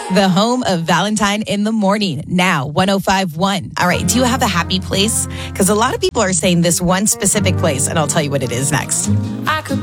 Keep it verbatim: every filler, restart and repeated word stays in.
The home of Valentine in the Morning, now one oh five point one. All right, do you have a happy place? Because a lot of people are saying this one specific place, and I'll tell you what it is next. I could